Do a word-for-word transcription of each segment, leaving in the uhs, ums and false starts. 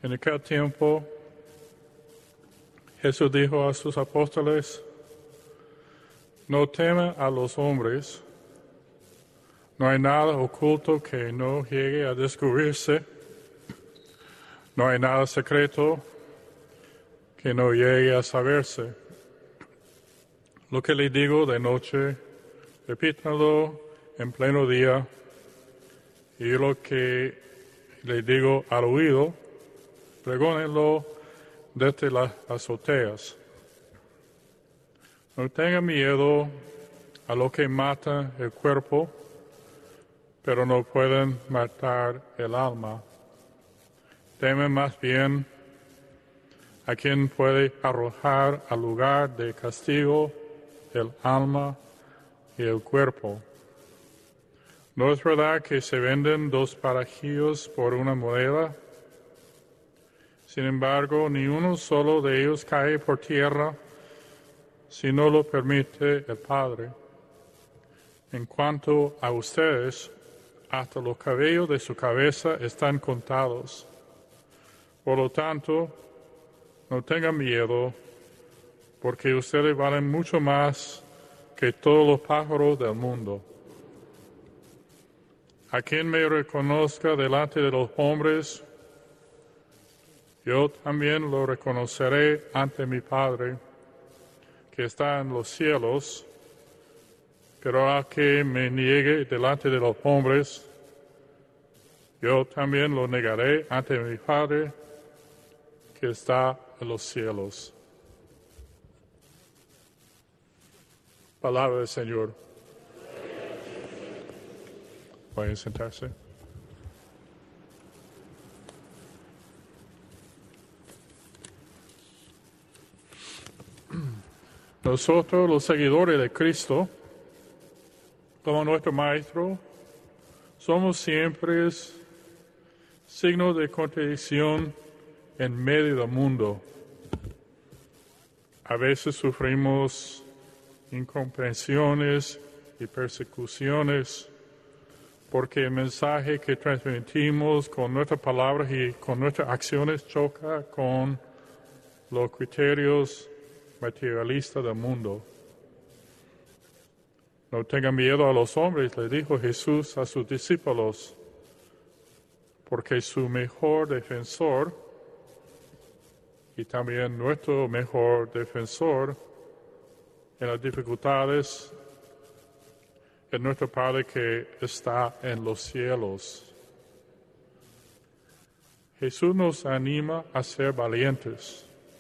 En aquel tiempo, Jesús dijo a sus apóstoles, no teman a los hombres, no hay nada oculto que no llegue a descubrirse, no hay nada secreto que no llegue a saberse. Lo que le digo de noche, repítanlo en pleno día, y lo que le digo al oído, pregónenlo desde las azoteas. No tengan miedo a lo que mata el cuerpo, pero no pueden matar el alma. Temen más bien a quien puede arrojar al lugar de castigo el alma y el cuerpo. ¿No es verdad que se venden dos parajillos por una moneda? Sin embargo, ni uno solo de ellos cae por tierra si no lo permite el Padre. En cuanto a ustedes, hasta los cabellos de su cabeza están contados. Por lo tanto, no tengan miedo, porque ustedes valen mucho más que todos los pájaros del mundo. A quien me reconozca delante de los hombres, yo también lo reconoceré ante mi Padre, que está en los cielos, pero a que me niegue delante de los hombres, yo también lo negaré ante mi Padre, que está en los cielos. Palabra del Señor. Pueden sentarse. Nosotros, los seguidores de Cristo, como nuestro Maestro, somos siempre signos de contradicción en medio del mundo. A veces sufrimos incomprensiones y persecuciones porque el mensaje que transmitimos con nuestras palabras y con nuestras acciones choca con los criterios materialistas del mundo. No tengan miedo a los hombres, le dijo Jesús a sus discípulos, porque su mejor defensor y también nuestro mejor defensor en las dificultades es nuestro Padre que está en los cielos. Jesús nos anima a ser valientes.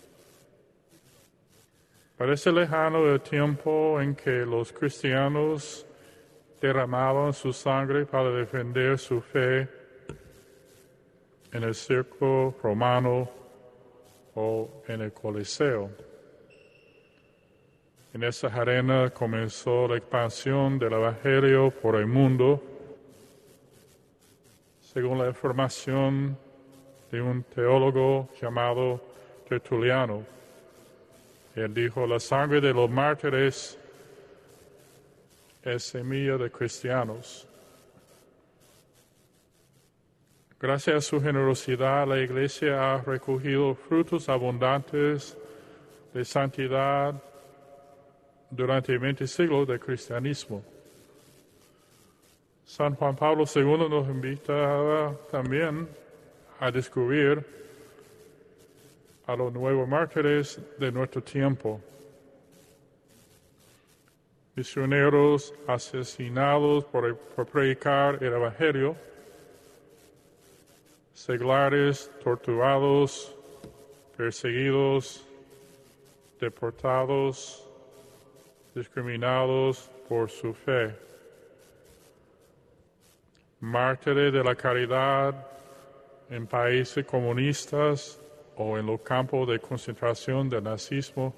Parece lejano el tiempo en que los cristianos derramaban su sangre para defender su fe en el circo romano o en el Coliseo. En esa arena comenzó la expansión del Evangelio por el mundo, según la información de un teólogo llamado Tertuliano. Él dijo, la sangre de los mártires es semilla de cristianos. Gracias a su generosidad, la Iglesia ha recogido frutos abundantes de santidad durante veinte siglos del cristianismo. San Juan Pablo segundo nos invita también a descubrir a los nuevos mártires de nuestro tiempo. Misioneros asesinados por, por predicar el Evangelio, seglares torturados, perseguidos, deportados, discriminados por su fe. Mártires de la caridad en países comunistas o en los campos de concentración del nazismo,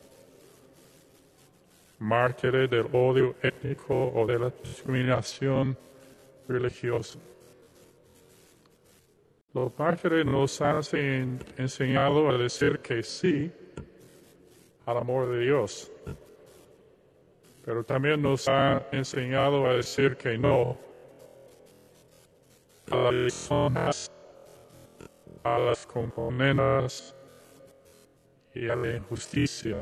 mártires del odio étnico o de la discriminación religiosa. Los mártires nos han enseñado a decir que sí al amor de Dios, pero también nos han enseñado a decir que no a las personas a las condenas y a la injusticia.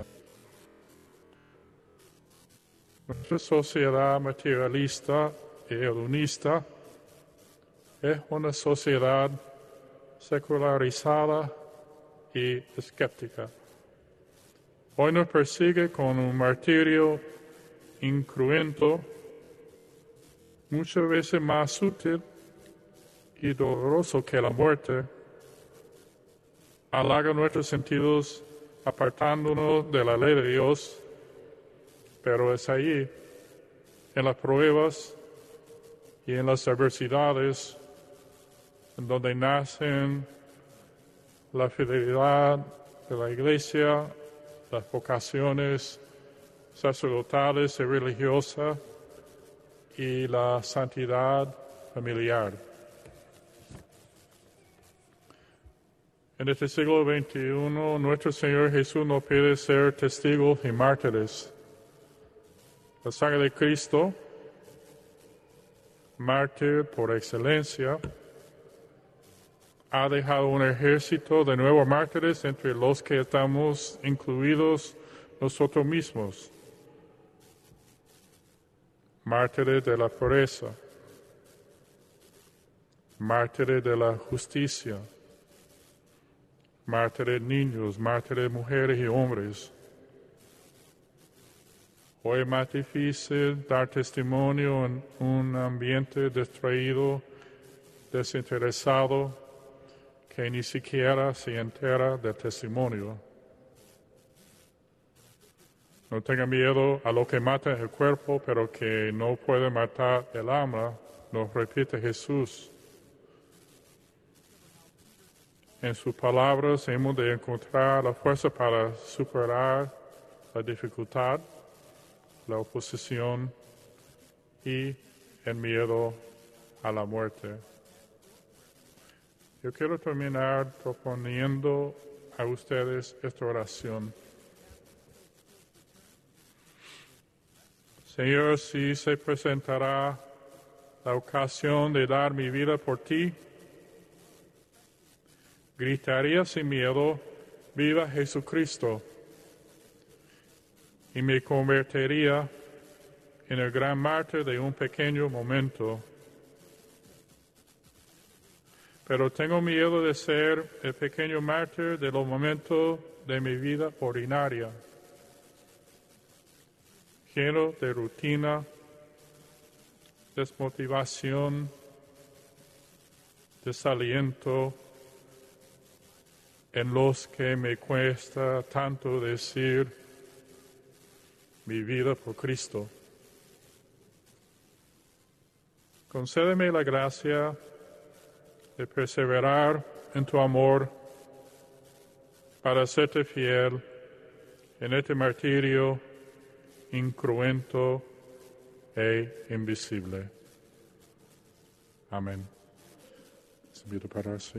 Nuestra sociedad materialista y hedonista es una sociedad secularizada y escéptica. Hoy nos persigue con un martirio incruento, muchas veces más sutil y doloroso que la muerte. Halaga nuestros sentidos apartándonos de la ley de Dios, pero es allí, en las pruebas y en las adversidades, en donde nacen la fidelidad de la Iglesia, las vocaciones sacerdotales y religiosas y la santidad familiar. En este siglo veintiuno, nuestro Señor Jesús nos pide ser testigos y mártires. La sangre de Cristo, mártir por excelencia, ha dejado un ejército de nuevos mártires entre los que estamos incluidos nosotros mismos. Mártires de la pureza, mártires de la justicia, mártires niños, mártires mujeres y hombres. Hoy es más difícil dar testimonio en un ambiente distraído, desinteresado, que ni siquiera se entera del testimonio. No tenga miedo a lo que mata el cuerpo, pero que no puede matar el alma, nos repite Jesús. En sus palabras hemos de encontrar la fuerza para superar la dificultad, la oposición y el miedo a la muerte. Yo quiero terminar proponiendo a ustedes esta oración. Señor, si se presentará la ocasión de dar mi vida por ti, gritaría sin miedo, viva Jesucristo, y me convertiría en el gran mártir de un pequeño momento. Pero tengo miedo de ser el pequeño mártir de los momentos de mi vida ordinaria, lleno de rutina, desmotivación, desaliento, en los que me cuesta tanto decir mi vida por Cristo. Concédeme la gracia de perseverar en tu amor para serte fiel en este martirio incruento e invisible. Amén. Les invito a pararse.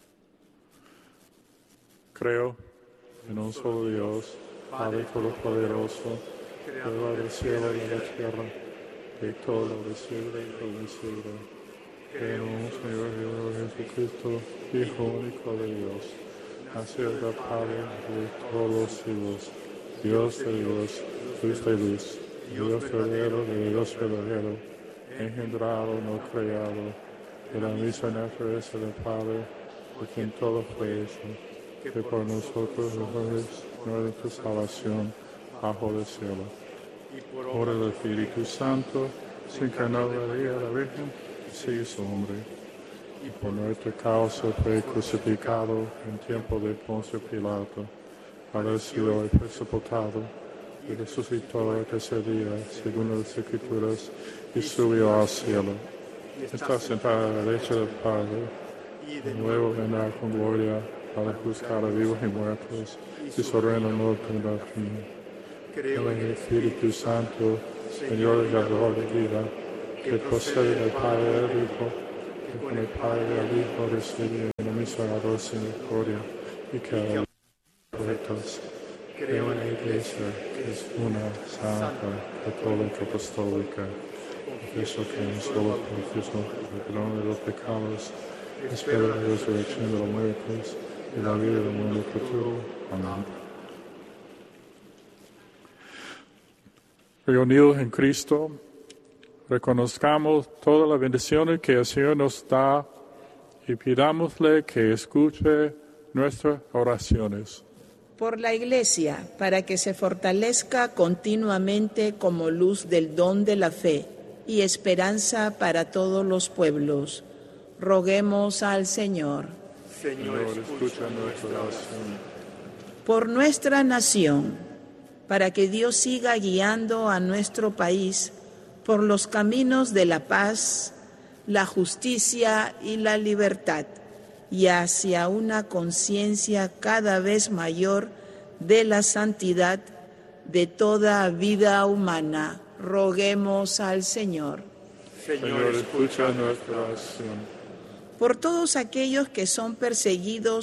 Creo en un solo Dios, Padre Todopoderoso, Creador del cielo y de la tierra, de todo lo visible y lo invisible. Creo en un Señor Jesucristo, Hijo único de Dios, nacido del Padre de todos los siglos, Dios de Dios, luz de luz, Dios verdadero de Dios verdadero, engendrado, no creado, de la misma naturaleza del Padre, por quien todo fue hecho, que por nosotros los hombres no de tu salvación bajo el cielo. Por el Espíritu Santo, se encarnó de María la Virgen, y se hizo hombre. Y por nuestra causa fue crucificado en tiempo de Poncio Pilato, padeció y fue sepultado, y resucitó el tercer día, según las Escrituras, y subió al cielo. Está sentado a la derecha del Padre, y de nuevo vendrá con gloria para juzgar a vivos y muertos, y su reino no tendrá fin. Creo en el Espíritu Santo, Señor y Dador de vida, que procede del Padre y del Hijo, que con el Padre y el Hijo recibe la misma gracia y misericordia, y que a los profetas. Creo en la Iglesia, que es una, santa, católica, apostólica. Confieso que en solo bautismo, el perdón de los pecados, espero la resurrección de los muertos y la vida del mundo futuro. Amén. Reunidos en Cristo, reconozcamos todas las bendiciones que el Señor nos da y pidámosle que escuche nuestras oraciones. Por la Iglesia, para que se fortalezca continuamente como luz del don de la fe y esperanza para todos los pueblos. Roguemos al Señor. Señor, escucha nuestra oración. Por nuestra nación, para que Dios siga guiando a nuestro país por los caminos de la paz, la justicia y la libertad, y hacia una conciencia cada vez mayor de la santidad de toda vida humana. Roguemos al Señor. Señor, escucha nuestra oración. Por todos aquellos que son perseguidos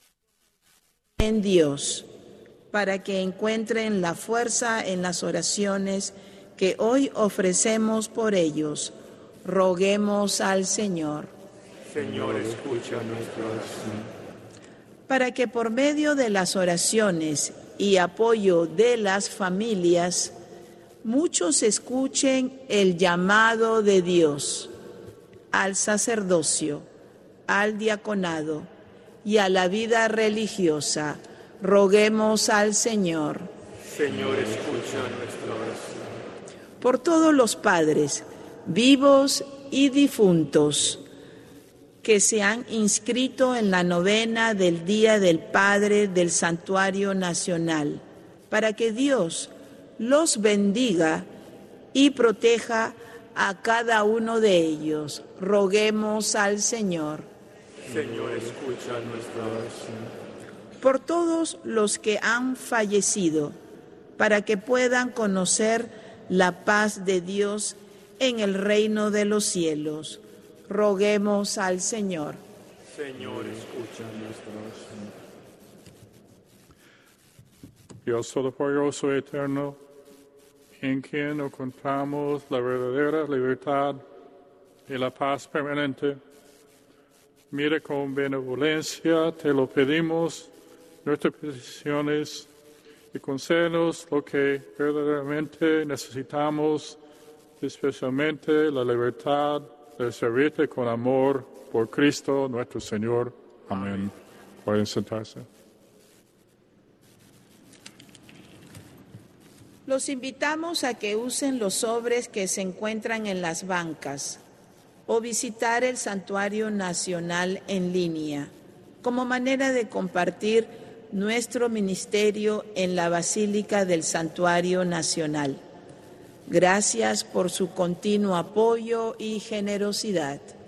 en Dios, para que encuentren la fuerza en las oraciones que hoy ofrecemos por ellos. Roguemos al Señor. Señor, escucha nuestra oración. Para que por medio de las oraciones y apoyo de las familias, muchos escuchen el llamado de Dios al sacerdocio, al diaconado y a la vida religiosa. Roguemos al Señor. Señor, escucha nuestra oración. Por todos los padres, vivos y difuntos, que se han inscrito en la novena del Día del Padre del Santuario Nacional, para que Dios los bendiga y proteja a cada uno de ellos. Roguemos al Señor. Señor, escucha nuestra oración. Por todos los que han fallecido, para que puedan conocer la paz de Dios en el reino de los cielos. Roguemos al Señor. Señor, escucha nuestra oración. Dios Todopoderoso Eterno, en quien encontramos la verdadera libertad y la paz permanente, mira con benevolencia, te lo pedimos, nuestras peticiones, y concédenos lo que verdaderamente necesitamos, especialmente la libertad de servirte con amor por Cristo nuestro Señor. Amén. Pueden sentarse. Los invitamos a que usen los sobres que se encuentran en las bancas o visitar el Santuario Nacional en línea como manera de compartir nuestro ministerio en la Basílica del Santuario Nacional. Gracias por su continuo apoyo y generosidad.